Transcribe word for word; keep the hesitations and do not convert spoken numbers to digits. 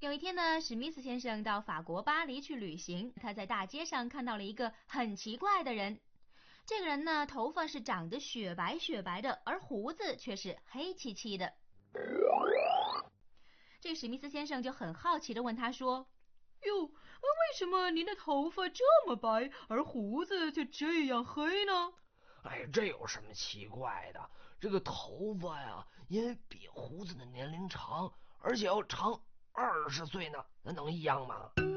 有一天呢，史密斯先生到法国巴黎去旅行，他在大街上看到了一个很奇怪的人。这个人呢，头发是长得雪白雪白的，而胡子却是黑漆漆的。这个史密斯先生就很好奇地问他说： 哟，为什么您的头发这么白，而胡子就这样黑呢？ 哎，这有什么奇怪的？这个头发呀，因为比胡子的年龄长，而且要长二十岁呢，那能一样吗？